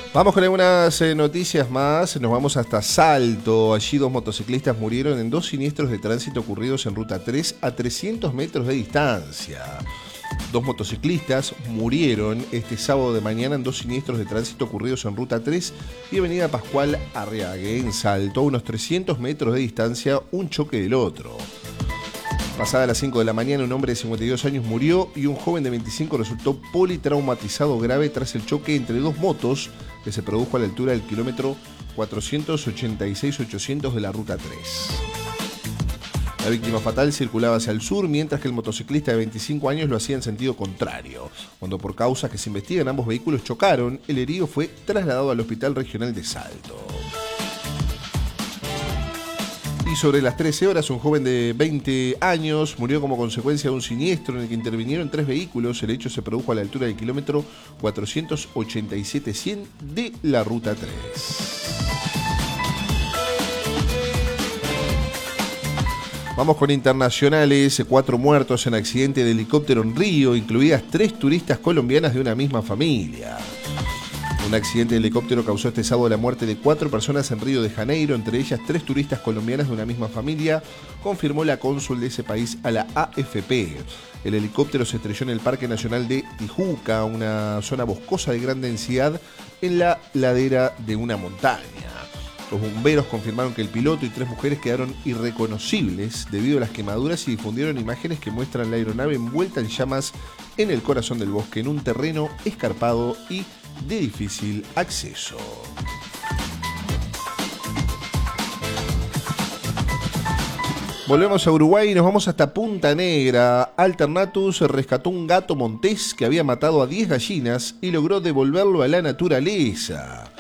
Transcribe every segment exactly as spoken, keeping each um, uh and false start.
Vamos con algunas eh, noticias más. Nos vamos hasta Salto. Allí dos motociclistas murieron en dos siniestros de tránsito ocurridos en Ruta tres a trescientos metros de distancia. Dos motociclistas murieron este sábado de mañana en dos siniestros de tránsito ocurridos en Ruta tres y Avenida Pascual Arriague, en Salto, a unos trescientos metros de distancia, un choque del otro. Pasada las cinco de la mañana, un hombre de cincuenta y dos años murió y un joven de veinticinco resultó politraumatizado grave tras el choque entre dos motos que se produjo a la altura del kilómetro cuatrocientos ochenta y seis ochocientos de la Ruta tres. La víctima fatal circulaba hacia el sur, mientras que el motociclista de veinticinco años lo hacía en sentido contrario. Cuando por causas que se investigan ambos vehículos chocaron, el herido fue trasladado al Hospital Regional de Salto. Y sobre las trece horas, un joven de veinte años murió como consecuencia de un siniestro en el que intervinieron tres vehículos. El hecho se produjo a la altura del kilómetro cuatrocientos ochenta y siete cien de la Ruta tres. Vamos con internacionales. Cuatro muertos en accidente de helicóptero en Río, incluidas tres turistas colombianas de una misma familia. Un accidente de helicóptero causó este sábado la muerte de cuatro personas en Río de Janeiro, entre ellas tres turistas colombianas de una misma familia, confirmó la cónsul de ese país a la A F P. El helicóptero se estrelló en el Parque Nacional de Tijuca, una zona boscosa de gran densidad en la ladera de una montaña. Los bomberos confirmaron que el piloto y tres mujeres quedaron irreconocibles debido a las quemaduras y difundieron imágenes que muestran la aeronave envuelta en llamas en el corazón del bosque, en un terreno escarpado y de difícil acceso. Volvemos a Uruguay y nos vamos hasta Punta Negra. Alternatus rescató un gato montés que había matado a diez gallinas y logró devolverlo a la naturaleza.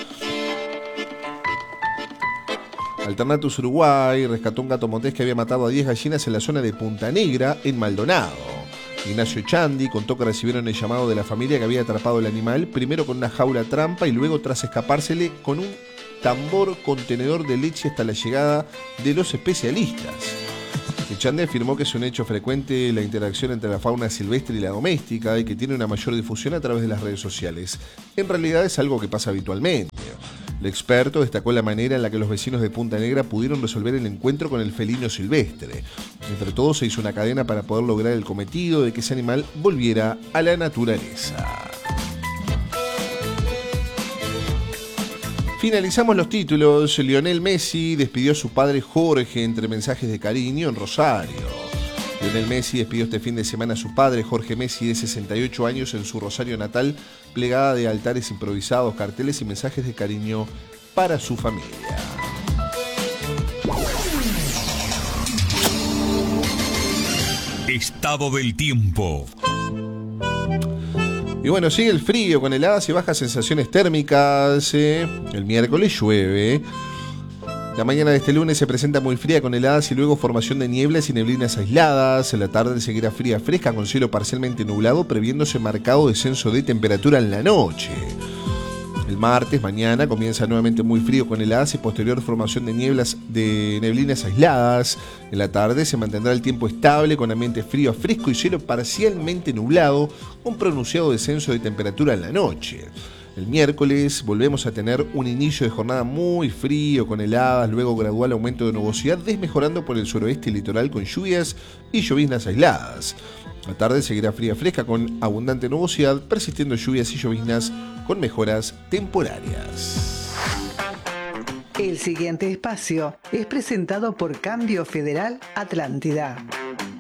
Alternatus Uruguay rescató un gato montés que había matado a diez gallinas en la zona de Punta Negra, en Maldonado. Ignacio Chandi contó que recibieron el llamado de la familia que había atrapado el animal, primero con una jaula trampa y luego tras escapársele con un tambor contenedor de leche hasta la llegada de los especialistas. Chandi afirmó que es un hecho frecuente la interacción entre la fauna silvestre y la doméstica y que tiene una mayor difusión a través de las redes sociales. En realidad es algo que pasa habitualmente. El experto destacó la manera en la que los vecinos de Punta Negra pudieron resolver el encuentro con el felino silvestre. Entre todos se hizo una cadena para poder lograr el cometido de que ese animal volviera a la naturaleza. Finalizamos los títulos. Lionel Messi despidió a su padre Jorge entre mensajes de cariño en Rosario. Lionel Messi despidió este fin de semana a su padre Jorge Messi, de sesenta y ocho años, en su Rosario natal, plegada de altares improvisados, carteles y mensajes de cariño para su familia. Estado del tiempo. Y bueno, sigue el frío con heladas y bajas sensaciones térmicas. Eh. El miércoles llueve. La mañana de este lunes se presenta muy fría con heladas y luego formación de nieblas y neblinas aisladas. En la tarde seguirá fría fresca con cielo parcialmente nublado, previéndose marcado descenso de temperatura en la noche. El martes, mañana, comienza nuevamente muy frío con heladas y posterior formación de nieblas de neblinas aisladas. En la tarde se mantendrá el tiempo estable con ambiente frío a fresco y cielo parcialmente nublado, con pronunciado descenso de temperatura en la noche. El miércoles volvemos a tener un inicio de jornada muy frío con heladas, luego gradual aumento de nubosidad, desmejorando por el suroeste y litoral con lluvias y lloviznas aisladas. La tarde seguirá fría fresca con abundante nubosidad, persistiendo lluvias y lloviznas con mejoras temporarias. El siguiente espacio es presentado por Cambio Federal Atlántida.